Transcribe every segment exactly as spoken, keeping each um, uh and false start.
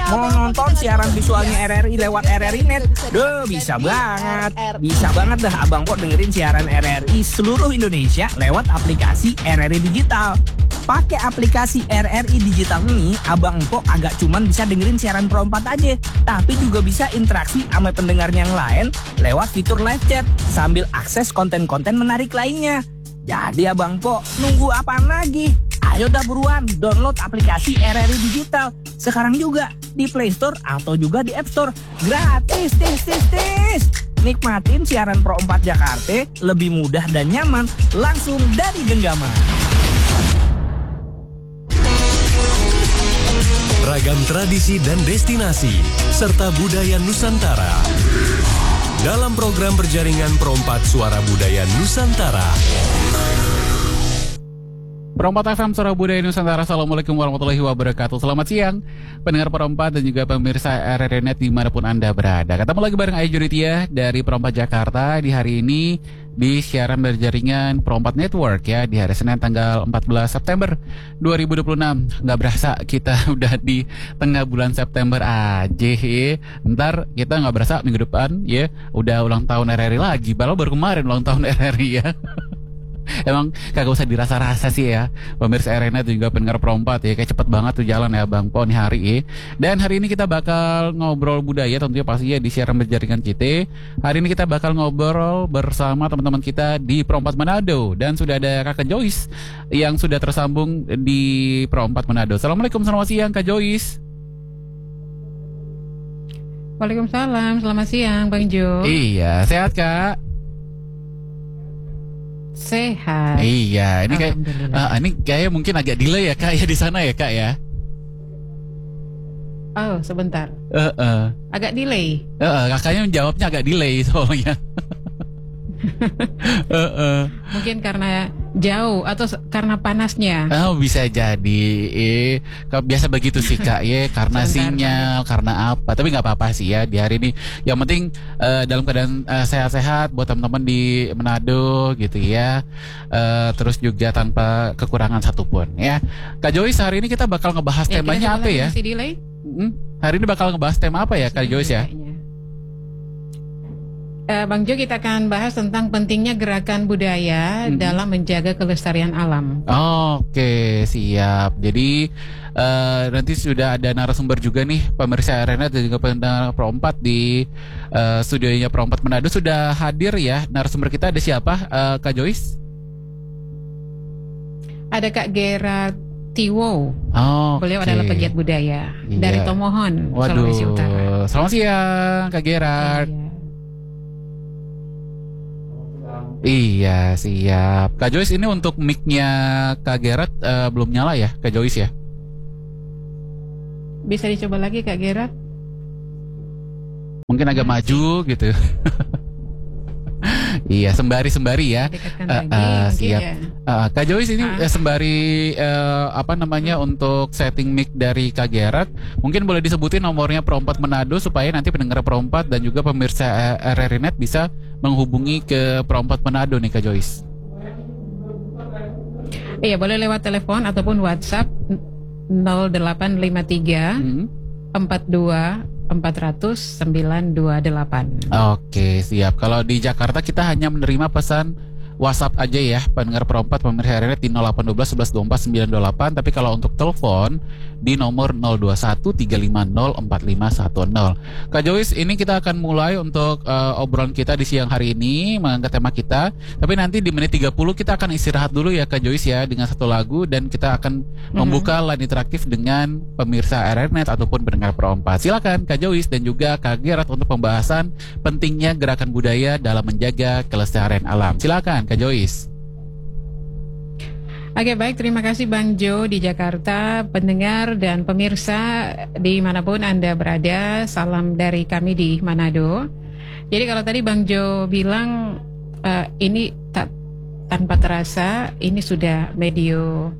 Mau nonton siaran visualnya R R I lewat R R I Net? Duh, bisa banget. Bisa banget dah Abang Po dengerin siaran R R I seluruh Indonesia lewat aplikasi R R I Digital. Pakai aplikasi R R I Digital ini, Abang Po agak cuman bisa dengerin siaran Pro empat aja, tapi juga bisa interaksi sama pendengarnya yang lain lewat fitur live chat sambil akses konten-konten menarik lainnya. Jadi Abang Po, nunggu apaan lagi? Ayo dah buruan download aplikasi R R I Digital sekarang juga di Play Store atau juga di App Store. Gratis, tis, tis, tis. Nikmatin siaran Pro empat Jakarta lebih mudah dan nyaman langsung dari genggaman. Ragam tradisi dan destinasi serta budaya Nusantara dalam program berjaringan Pro empat Suara Budaya Nusantara. Pro empat F M Suara Budaya Nusantara. Assalamualaikum warahmatullahi wabarakatuh. Selamat siang pendengar Pro empat dan juga pemirsa R R I Net dimanapun Anda berada. Ketemu lagi bareng Ayu Juritia dari Pro empat Jakarta di hari ini di siaran berjaringan Pro empat Network ya, di hari Senin tanggal empat belas September dua ribu dua puluh enam. Nggak berasa kita udah di tengah bulan September aja ya. Ntar kita nggak berasa minggu depan ya udah ulang tahun R R I lagi. Baru baru kemarin ulang tahun R R I ya. Emang kagak usah dirasa-rasa sih ya pemirsa R R I Net dan juga pendengar Pro empat ya. Kayak cepet banget tuh jalan ya Bang Po nih hari ini. Dan hari ini kita bakal ngobrol budaya tentunya pastinya di siaran berjaringan C T. Hari ini kita bakal ngobrol bersama teman-teman kita di Pro empat Manado. Dan sudah ada Kakak Joyce yang sudah tersambung di Pro empat Manado. Assalamualaikum, selamat siang Kak Joyce. Waalaikumsalam, selamat siang Bang Jo. Iya, sehat Kak? Sehat. Iya, ini kayak uh, ini kayak mungkin agak delay ya Kak ya di sana ya Kak ya. Oh, sebentar. Uh, uh. Agak delay. Uh, uh, kakaknya menjawabnya agak delay soalnya. uh, uh. Mungkin karena jauh atau karena panasnya. Oh, bisa jadi. Eh, biasa begitu sih Kak ya, karena Sebentar, sinyal, ya. Karena apa? Tapi nggak apa-apa sih ya di hari ini. Yang penting uh, dalam keadaan uh, sehat-sehat buat teman-teman di Manado gitu ya. Uh, terus juga tanpa kekurangan satupun ya. Kak Joyce, hari ini kita bakal ngebahas ya, temanya apa ya? Masih delay? Hmm? Hari ini bakal ngebahas tema apa ya Kak Joyce ya? Uh, Bang Jo, kita akan bahas tentang pentingnya gerakan budaya hmm. dalam menjaga kelestarian alam. Oke, siap. Jadi uh, nanti sudah ada narasumber juga nih pemirsa R R I Net dan juga pendengar Pro empat di uh, studionya Pro empat Manado sudah hadir ya. Narasumber kita ada siapa uh, Kak Joyce? Ada Kak Gerard Tiwo. Oh, beliau okay. adalah pegiat budaya iya. dari Tomohon, Waduh. Sulawesi Utara. Selamat siang Kak Gerard. Iya. Iya, siap. Kak Joyce, ini untuk mic-nya Kak Gerard uh, belum nyala ya, Kak Joyce ya? Bisa dicoba lagi Kak Gerard? Mungkin agak maju gitu. Iya, sembari-sembari ya. Dekatkan uh, lagi, uh, siap. Ya. Uh, Kak Joyce ini ah. uh, sembari uh, apa namanya untuk setting mic dari Kak Gerard, mungkin boleh disebutin nomornya Pro empat Manado supaya nanti pendengar Pro empat dan juga pemirsa R R I Net bisa menghubungi ke Pro empat Manado nih Kak Joyce. Iya, boleh lewat telepon ataupun WhatsApp nol delapan lima tiga empat dua empat nol nol sembilan dua delapan. Oke, siap. Kalau di Jakarta kita hanya menerima pesan WhatsApp aja ya, pendengar Pro empat pemirsa R R I Net di nol delapan satu dua satu satu dua empat sembilan dua delapan. Tapi kalau untuk telepon di nomor nol dua satu tiga lima nol empat lima satu nol. Kak Joyce, ini kita akan mulai untuk uh, obrolan kita di siang hari ini mengangkat tema kita. Tapi nanti di menit tiga puluh kita akan istirahat dulu ya Kak Joyce ya dengan satu lagu, dan kita akan mm-hmm. membuka line interaktif dengan pemirsa R R I Net ataupun pendengar Pro empat. Silakan Kak Joyce dan juga Kak Gerard untuk pembahasan pentingnya gerakan budaya dalam menjaga kelestarian alam. Silakan Kak Joyce. Oke, baik, terima kasih Bang Jo di Jakarta, pendengar dan pemirsa dimanapun Anda berada, salam dari kami di Manado. Jadi kalau tadi Bang Jo bilang uh, ini tak, tanpa terasa ini sudah medio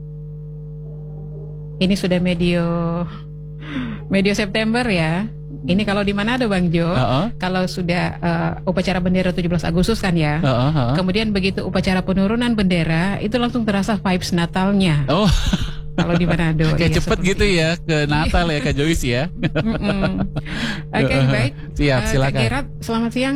ini sudah medio medio September ya. Ini kalau di Manado Bang Jo, uh-uh. kalau sudah uh, upacara bendera tujuh belas Agustus kan ya, uh-uh, uh-uh. kemudian begitu upacara penurunan bendera, itu langsung terasa vibes Natalnya. Oh, Kalau di Manado. Kayak iya, cepet seperti gitu ya ke Natal ya Kak Joyce ya. Mm-mm. Oke, baik. Siap, Eh, silakan. Kak Gerard, selamat siang.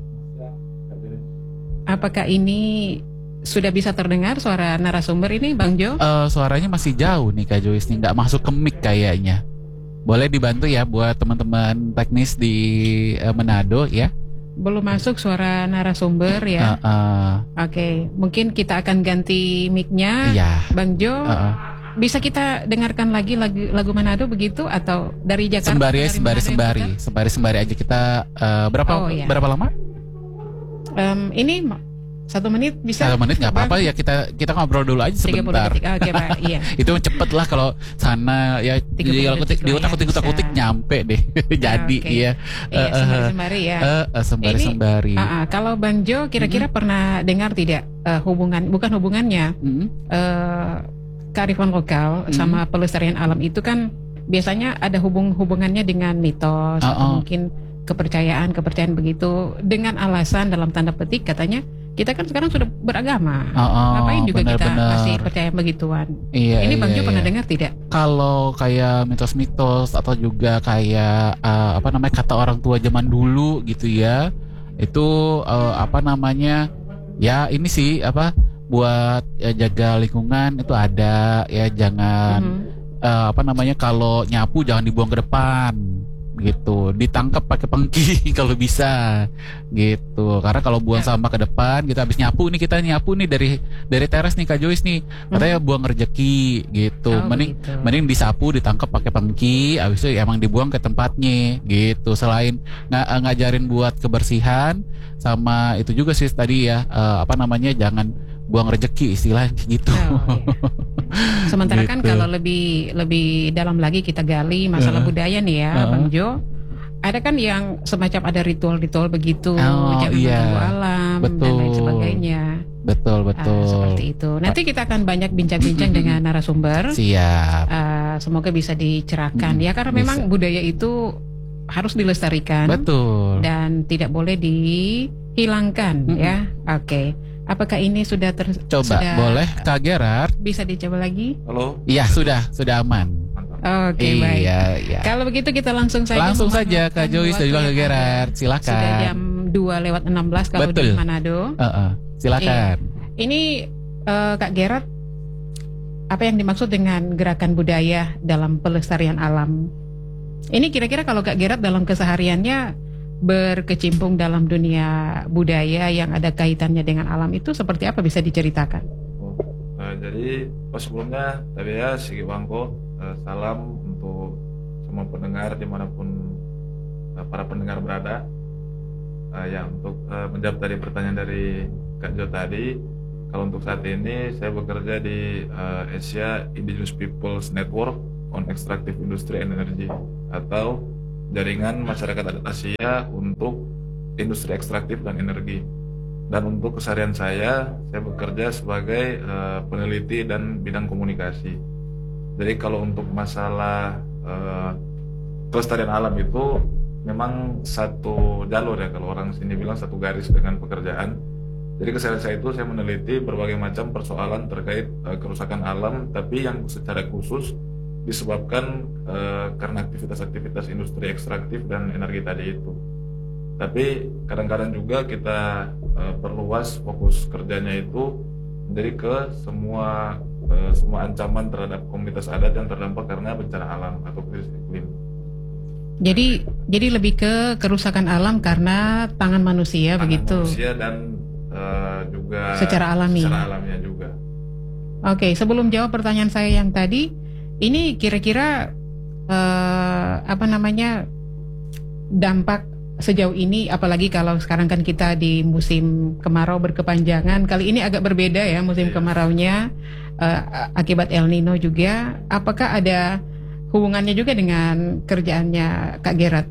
Apakah ini sudah bisa terdengar suara narasumber ini, Bang Jo? Eh, suaranya masih jauh nih Kak Joyce nih, nggak masuk ke mic kayaknya. Boleh dibantu ya buat teman-teman teknis di eh, Manado ya. Belum masuk suara narasumber ya. Eh, eh, Oke, mungkin kita akan ganti mic-nya, Iya. Bang Jo. eh, eh. Bisa kita dengarkan lagi lagu, lagu Manado begitu atau dari Jakarta? Sembari ya, dari sembari Manado yang sembari, putar? sembari sembari aja kita eh, berapa Oh, iya. berapa lama? Em, ini ma- satu menit bisa? Satu menit nggak apa-apa Bang? ya, kita kita ngobrol dulu aja tiga puluh sebentar. detik. Oke, Pak. Iya. Itu cepet lah kalau sana ya tiga puluh kalau detik di lah otak ya, kutik otak kutik bisa. nyampe deh. Jadi Oke. iya. Iya, Eh, eh, sembari-sembari ya. eh, eh, sembari Ini, sembari. Ah, ah, kalau Bang Jo kira-kira pernah dengar tidak eh, hubungan, bukan hubungannya, Mm-mm. eh, kearifan lokal Hmm. sama pelestarian alam itu kan biasanya ada hubung-hubungannya dengan mitos Oh, atau oh. mungkin kepercayaan kepercayaan begitu dengan alasan dalam tanda petik katanya kita kan sekarang sudah beragama, Oh, oh, ngapain juga kita benar-benar. masih percaya begituan. Iya, Ini Bang iya, Jo pernah iya. dengar tidak? Kalau kayak mitos-mitos atau juga kayak eh, apa namanya kata orang tua zaman dulu gitu ya, itu eh, apa namanya ya ini sih apa buat ya, jaga lingkungan itu ada ya jangan Mhm. eh, apa namanya kalau nyapu jangan dibuang ke depan gitu, ditangkap pakai pengki kalau bisa gitu, karena kalau buang Ya. sampah ke depan kita habis nyapu nih kita nyapu nih dari dari teras nih Kak Joyce nih katanya buang rezeki gitu, Oh, mending begitu. mending disapu ditangkap pakai pengki habis itu emang dibuang ke tempatnya gitu, selain nga- ngajarin buat kebersihan sama itu juga sih tadi ya eh, apa namanya jangan buang rezeki istilahnya gitu. Oh, iya. Sementara kan Gitu. kalau lebih lebih dalam lagi kita gali masalah Heeh. budaya nih ya, Heeh. Bang Jo. Ada kan yang semacam ada ritual-ritual begitu, Oh, jangan iya. mengganggu alam dan Betul. lain sebagainya. Betul Ah, betul. seperti itu. Nanti kita akan banyak bincang-bincang dengan narasumber. Siap. Ah, semoga bisa dicerahkan Mm, ya, karena bisa. memang budaya itu harus dilestarikan Betul. dan tidak boleh dihilangkan Mm-mm. ya. Oke. Apakah ini sudah ter Coba sudah boleh Kak Gerard? bisa dicoba lagi? Halo, Iya sudah sudah aman. mantap. Oke, baik. Iya iya. Kalau begitu kita langsung saja Langsung saja memanfaatkan Kak Joyce dan waktu juga Kak yang ada. Gerard. Silakan. Sudah jam dua lewat enam belas kalau Betul. di Manado. Heeh. Silakan. Ini eh, Kak Gerard, apa yang dimaksud dengan gerakan budaya dalam pelestarian alam? Ini kira-kira kalau Kak Gerard dalam kesehariannya berkecimpung dalam dunia budaya yang ada kaitannya dengan alam itu seperti apa, bisa diceritakan? Oh, eh, jadi oh, sebelumnya tadi ya Sigi Bangko, eh, salam untuk semua pendengar dimanapun eh, para pendengar berada. Eh, ya untuk eh, menjawab tadi pertanyaan dari Kak Jo tadi, kalau untuk saat ini saya bekerja di eh, Asia Indigenous Peoples Network on Extractive Industry and Energy, atau jaringan masyarakat adat Asia untuk industri ekstraktif dan energi. Dan untuk keseharian saya, saya bekerja sebagai eh, peneliti dan bidang komunikasi. Jadi kalau untuk masalah eh, kelestarian alam itu memang satu jalur ya, kalau orang sini bilang satu garis dengan pekerjaan. Jadi keseharian saya itu saya meneliti berbagai macam persoalan terkait eh, kerusakan alam, tapi yang secara khusus disebabkan eh, karena aktivitas-aktivitas industri ekstraktif dan energi tadi itu. Tapi kadang-kadang juga kita eh, perluas fokus kerjanya itu menjadi ke semua eh, semua ancaman terhadap komunitas adat yang terdampak karena bencana alam atau krisis iklim. Jadi jadi lebih ke kerusakan alam karena tangan manusia Tangan begitu. manusia dan eh, juga Secara alami. Secara alamiah juga. Oke, sebelum jawab pertanyaan saya yang tadi, ini kira-kira eh, apa namanya dampak sejauh ini, apalagi kalau sekarang kan kita di musim kemarau berkepanjangan. Kali ini agak berbeda ya musim Iya. kemaraunya eh, akibat El Nino juga. Apakah ada hubungannya juga dengan kerjaannya Kak Gerard?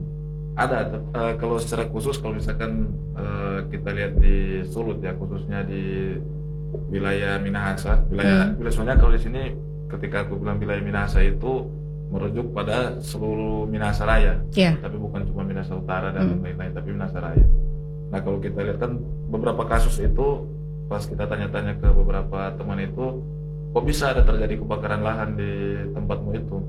Ada, eh, kalau secara khusus kalau misalkan eh, kita lihat di Sulut ya, khususnya di wilayah Minahasa, wilayah Hmm. wilayah soalnya kalau di sini ketika aku bilang wilayah Minahasa itu merujuk pada seluruh Minahasa Raya, Ya. tapi bukan cuma Minahasa Utara dan Hmm. lain-lain, tapi Minahasa Raya. Nah kalau kita lihat kan beberapa kasus itu pas kita tanya-tanya ke beberapa teman itu, kok bisa ada terjadi kebakaran lahan di tempatmu itu?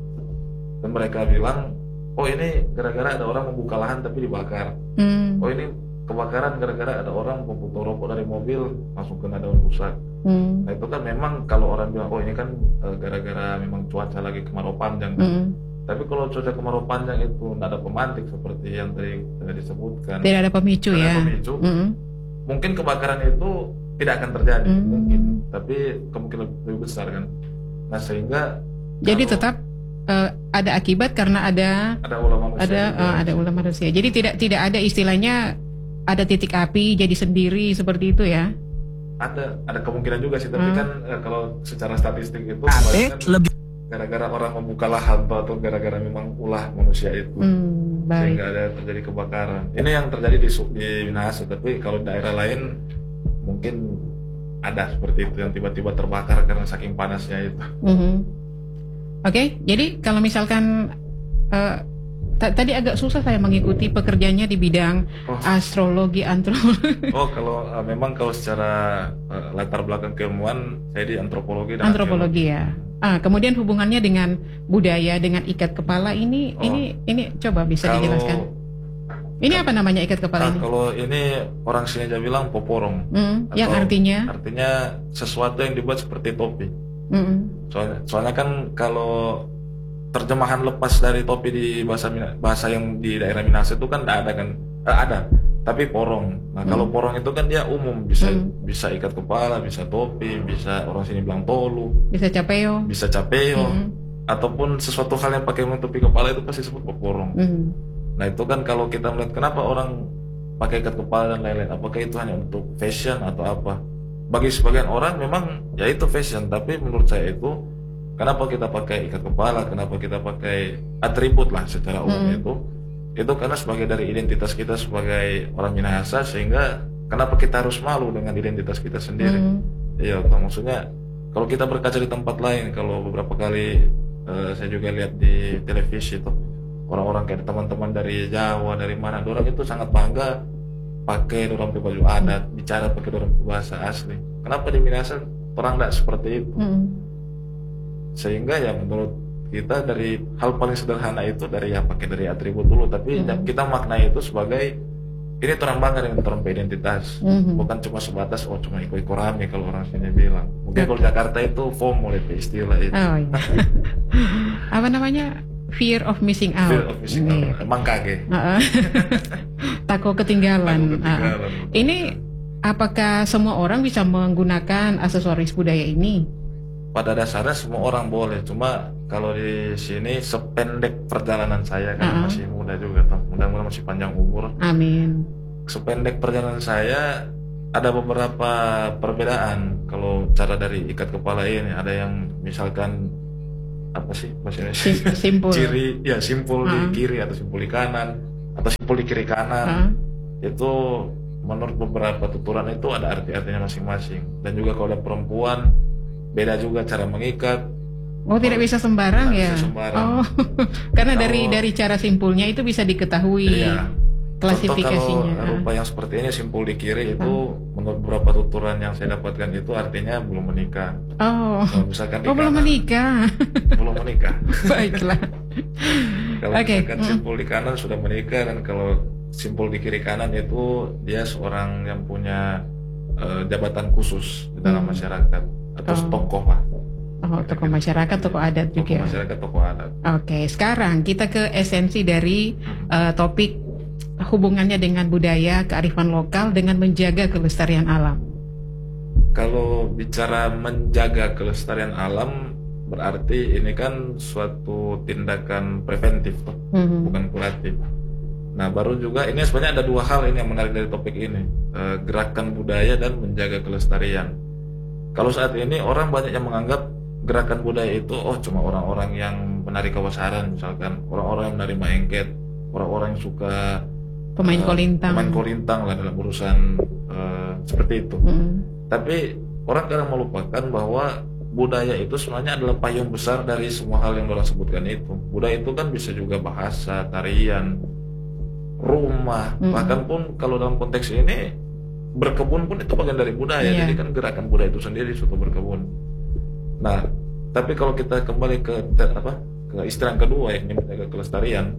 Dan mereka bilang, oh ini gara-gara ada orang membuka lahan tapi dibakar. Hmm. Oh ini kebakaran gara-gara ada orang memputar rokok dari mobil langsung kena daun rusak. Hmm. Nah itu kan memang kalau orang bilang, oh ini kan uh, gara-gara memang cuaca lagi kemarau panjang kan. Hmm. Tapi kalau cuaca kemarau panjang itu tidak ada pemantik seperti yang tadi uh, disebutkan. Tidak ada pemicu Tidak ya. ada pemicu. Hmm. Mungkin kebakaran itu tidak akan terjadi, Hmm. mungkin. Tapi kemungkinan lebih besar kan. Nah sehingga Jadi kalau tetap uh, ada akibat karena ada ada ulah manusia. ada juga. uh, ada ulah manusia. Jadi tidak tidak ada istilahnya ada titik api jadi sendiri seperti itu ya. Ada ada kemungkinan juga sih, tapi Hmm. kan eh, kalau secara statistik itu Ate kebanyakan lebih gara-gara orang membuka lahan atau gara-gara memang ulah manusia itu Hmm, baik. sehingga ada terjadi kebakaran. Ini yang terjadi di Su- di Minahasa, tapi kalau di daerah lain mungkin ada seperti itu yang tiba-tiba terbakar karena saking panasnya itu. Mhm. Oke, jadi kalau misalkan eh, ta- tadi agak susah saya mengikuti pekerjaannya di bidang Oh. astrologi, antropologi. Oh kalau eh, memang kalau secara eh, latar belakang keilmuan saya di antropologi dan Antropologi ya. Ah, kemudian hubungannya dengan budaya, dengan ikat kepala ini, Oh. ini, ini coba bisa Kalau- dijelaskan. Ini apa namanya ikat kepala Ah, ini? kalau ini orang sini aja bilang poporong. Hmm, yang Atau artinya? Artinya sesuatu yang dibuat seperti topi. Hmm, Soalnya, soalnya kan kalau terjemahan lepas dari topi di bahasa Mina- bahasa yang di daerah Minahasa itu kan tidak ada kan, eh, ada, tapi porong. Nah kalau porong itu kan dia umum, bisa Hmm. bisa ikat kepala, bisa topi, bisa orang sini bilang tolu, bisa capeo. bisa capeo, Hmm. ataupun sesuatu hal yang pakai menutupi kepala itu pasti disebut porong. Hmm. Nah itu kan kalau kita melihat kenapa orang pakai ikat kepala dan lain-lain, apakah itu hanya untuk fashion atau apa? Bagi sebagian orang memang ya itu fashion, tapi menurut saya itu kenapa kita pakai ikat kepala, kenapa kita pakai atribut lah secara umum Hmm. itu, itu karena sebagai dari identitas kita sebagai orang Minahasa, sehingga kenapa kita harus malu dengan identitas kita sendiri? Hmm. Iya, Kak, maksudnya kalau kita berkaca di tempat lain, kalau beberapa kali eh, saya juga lihat di televisi itu orang-orang kayak teman-teman dari Jawa, dari mana, orang itu sangat bangga pakai dorang pakai baju adat, bicara pakai dorang bahasa asli. Kenapa di Minahasa orang tidak seperti itu? Hmm. Sehingga ya menurut kita dari hal paling sederhana itu dari ya pakai dari atribut dulu, tapi Hmm. kita maknai itu sebagai ini orang bangga dengan orang identitas, Hmm. bukan cuma sebatas oh cuma iko-iko rame kalau orang sini bilang. Mungkin kalau Jakarta itu FOMO itu istilah itu. Oh iya. Apa namanya? Fear of missing out. Fear of missing Iya. out. Emang kage. Heeh. Takut ketinggalan. Takut ketinggalan. Ah. Ini apakah semua orang bisa menggunakan aksesoris budaya ini? Pada dasarnya semua orang boleh, cuma kalau di sini sependek perjalanan saya kan Uh-uh. masih muda juga toh, mudah-mudahan masih panjang umur. Amin. Sependek perjalanan saya ada beberapa perbedaan kalau cara dari ikat kepala ini. Ada yang misalkan apa sih bahasa Indonesia? Sim- simpul. Ciri ya simpul Uh-uh. di kiri atau simpul di kanan atau simpul di kiri kanan. Ah. Itu menurut beberapa tuturan itu ada arti-artinya masing-masing. Dan juga kalau ada perempuan beda juga cara mengikat. Oh, tidak bisa sembarang Tidak ya? bisa sembarang. Oh, karena Kalau- dari dari cara simpulnya itu bisa diketahui Iya. klasifikasinya. Contoh kalau rupa yang seperti ini simpul di kiri itu menurut beberapa tuturan yang saya dapatkan itu artinya belum menikah. Oh, Kalau misalkan di oh belum kanan, menikah. belum menikah. Baiklah. Kalau Oke, misalkan mm. simpul di kanan sudah menikah, dan kalau simpul di kiri kanan itu dia seorang yang punya eh, jabatan khusus di dalam Hmm. masyarakat atau Oh. tokoh lah. Oh, tokoh masyarakat, tokoh adat Tokoh juga. masyarakat, tokoh adat. Oke, sekarang kita ke esensi dari eh, topik hubungannya dengan budaya, kearifan lokal dengan menjaga kelestarian alam. Kalau bicara menjaga kelestarian alam berarti ini kan suatu tindakan preventif toh, Mhm. bukan kuratif. Nah baru juga ini sebenarnya ada dua hal ini yang menarik dari topik ini, eh, gerakan budaya dan menjaga kelestarian. Kalau saat ini orang banyak yang menganggap gerakan budaya itu oh cuma orang-orang yang menari kawasaran, misalkan orang-orang yang menari maengket, orang-orang yang suka Pemain eh, kolintang. pemain kolintang lah dalam urusan eh, seperti itu. Mhm. Tapi orang kadang melupakan bahwa budaya itu sebenarnya adalah payung besar dari semua hal yang orang sebutkan itu. Budaya itu kan bisa juga bahasa, tarian, rumah, Mm-mm. bahkan pun kalau dalam konteks ini berkebun pun itu bagian dari budaya. Iya. Jadi kan gerakan budaya itu sendiri suatu berkebun. Nah, tapi kalau kita kembali ke te- apa ke istilah yang kedua yang menjaga kelestarian,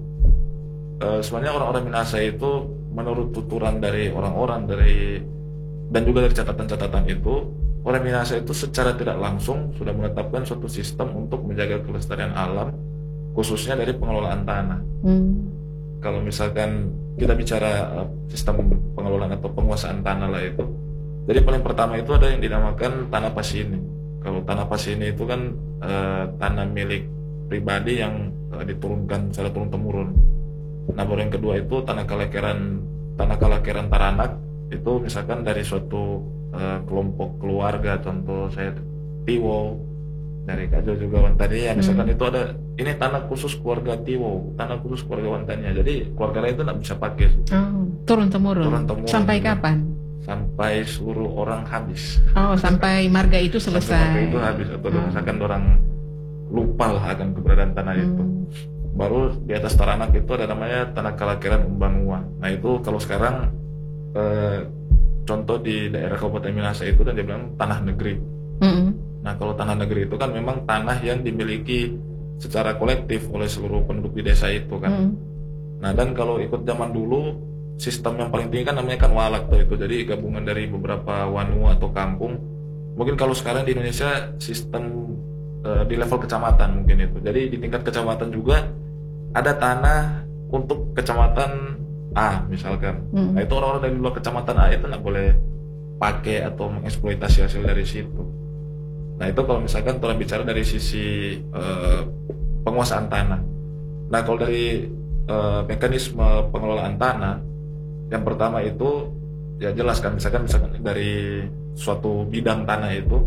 eh, sebenarnya orang-orang Minahasa itu menurut tuturan dari orang-orang dari dan juga dari catatan-catatan itu, orang Minahasa itu secara tidak langsung sudah menetapkan suatu sistem untuk menjaga kelestarian alam, khususnya dari pengelolaan tanah. Hmm. Kalau misalkan kita bicara uh, sistem pengelolaan atau penguasaan tanah lah itu, jadi paling pertama itu ada yang dinamakan tanah pasini. Kalau tanah pasini itu kan uh, tanah milik pribadi yang uh, diturunkan secara turun temurun. Nah, baru yang kedua itu tanah kalakeran tanah kalakeran Taranak, itu misalkan dari suatu uh, kelompok keluarga, contoh saya Tiwo, dari Kak Jo juga Wantania, misalkan Hmm. itu ada ini tanah khusus keluarga Tiwo, tanah khusus keluarga Wantania, jadi keluarga lain itu nggak bisa pakai Oh, turun temurun. Turun temurun. Sampai kapan? sampai seluruh orang habis. Oh, sampai marga itu Sampai selesai. marga itu habis atau Hmm. misalkan orang lupa lah akan keberadaan tanah itu. Hmm. Baru di atas Taranak itu ada namanya tanah kalakeran Umbanua. Nah itu kalau sekarang eh, contoh di daerah Kabupaten Minahasa itu dan dia bilang tanah negeri. Mm-mm. Nah kalau tanah negeri itu kan memang tanah yang dimiliki secara kolektif oleh seluruh penduduk di desa itu kan. Mm-mm. Nah dan kalau ikut zaman dulu sistem yang paling tinggi kan namanya kan walak tuh itu, jadi gabungan dari beberapa wanu atau kampung. Mungkin kalau sekarang di Indonesia sistem eh, di level kecamatan mungkin itu. Jadi di tingkat kecamatan juga ada tanah untuk kecamatan A misalkan. Hmm. Nah itu orang-orang dari luar kecamatan A itu nggak boleh pakai atau mengeksploitasi hasil dari situ. Nah itu kalau misalkan kita bicara dari sisi eh, penguasaan tanah. Nah kalau dari eh, mekanisme pengelolaan tanah, yang pertama itu ya jelas kan, misalkan misalkan dari suatu bidang tanah itu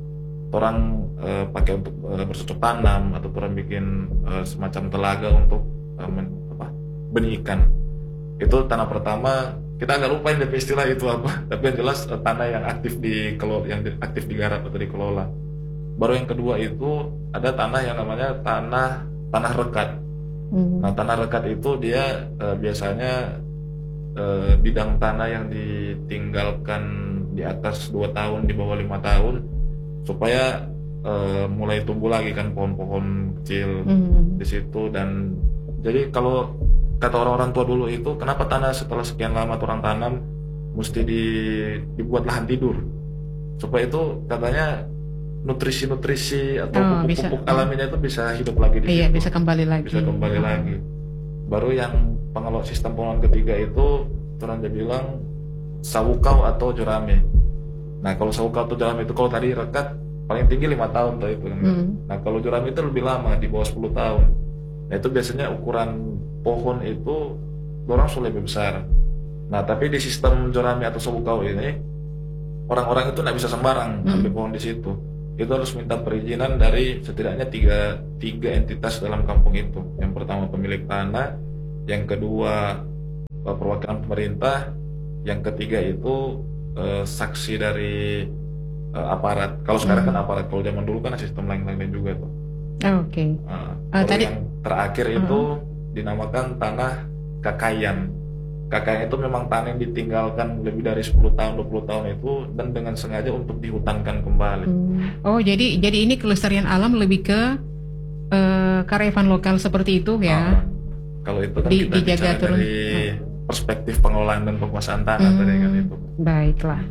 orang eh, pakai untuk eh, bercocok tanam atau orang bikin eh, semacam telaga untuk eh, men- apa, benih ikan. Itu tanah pertama, kita agak lupa ini istilah itu apa, tapi yang jelas eh, tanah yang aktif di kelo- yang di- aktif digarap atau dikelola. Baru yang kedua itu ada tanah yang namanya tanah tanah rekat. Mm. Nah tanah rekat itu dia eh, biasanya eh, bidang tanah yang ditinggalkan di atas dua tahun, di bawah lima tahun, supaya eh, mulai tumbuh lagi kan pohon-pohon kecil Mm. di situ. Dan jadi kalau kata orang-orang tua dulu itu, kenapa tanah setelah sekian lama orang tanam mesti di, dibuat lahan tidur, supaya itu katanya nutrisi-nutrisi atau Oh, bisa. pupuk-pupuk alaminya itu bisa hidup lagi di Iya, situ, bisa kembali lagi. bisa kembali Oh. lagi. Baru yang pengelola sistem pengelolaan ketiga itu orang dia bilang sawukau atau jerame. Nah kalau sawukau atau jerame itu kalau tadi rekat paling tinggi lima tahun tuh itu kan. Hmm. Nah kalau jerame itu lebih lama, di bawah sepuluh tahun. Nah itu biasanya ukuran pohon itu orang sudah lebih besar. Nah tapi di sistem jerame atau sawukau ini orang-orang itu nggak bisa sembarang Hmm. ambil pohon di situ. Itu harus minta perizinan dari setidaknya tiga, tiga entitas dalam kampung itu. Yang pertama pemilik tanah, yang kedua eh, perwakilan pemerintah, yang ketiga itu eh, saksi dari eh, aparat. Kalau sekarang kan aparat, kalau zaman dulu kan sistem lain-lain juga tuh. Oh, Oke. Nah, Ah, baru tadi- yang terakhir itu dinamakan tanah kakayan. Kakayan itu memang tanah yang ditinggalkan lebih dari sepuluh tahun, dua puluh tahun itu, dan dengan sengaja untuk dihutankan kembali. Hmm. Oh, jadi jadi ini kelestarian alam lebih ke eh, kearifan lokal seperti itu ya. Ah, kalau itu kan Di- kita dijaga bicara turun. dari perspektif pengelolaan dan penguasaan tanah Hmm, tadi kan itu. Baiklah.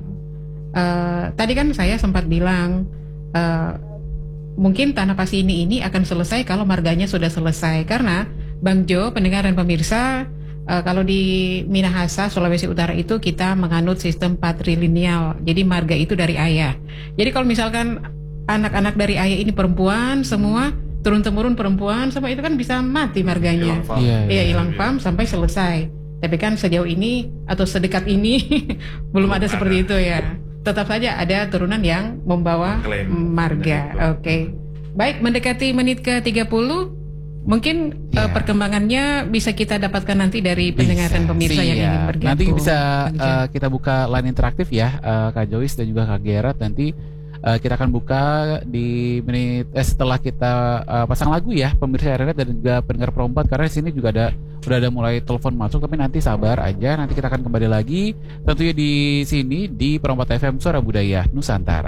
Eh, tadi kan saya sempat bilang eh, mungkin tanah pasini ini akan selesai kalau marganya sudah selesai, karena Bang Jo, pendengar dan pemirsa, eh, kalau di Minahasa, Sulawesi Utara itu kita menganut sistem patrilineal. Jadi marga itu dari ayah. Jadi kalau misalkan anak-anak dari ayah ini perempuan semua, turun temurun perempuan semua, itu kan bisa mati marganya. Hilang paham. Iya, Iya, hilang pam sampai selesai. Tapi kan sejauh ini atau sedekat ini belum ada Belum seperti ada. itu ya. Tetap saja ada turunan yang membawa Klaim. marga. Nah, itu. Oke. Baik, mendekati menit ke tiga puluh. Mungkin Ya. eh, perkembangannya bisa kita dapatkan nanti dari pendengar dan pemirsa yang Siap. ingin bergabung. Nanti bisa Bang Jo. eh, kita buka line interaktif ya, eh, Kak Joyce dan juga Kak Gerard. Nanti eh, kita akan buka di menit eh, setelah kita eh, pasang lagu ya, pemirsa R R dan juga pendengar perempat, karena di sini juga ada udah ada mulai telepon masuk, tapi nanti sabar aja, nanti kita akan kembali lagi tentunya di sini di Perempat F M Suara Budaya Nusantara.